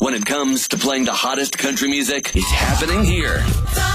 when it comes to playing the hottest country music is happening here.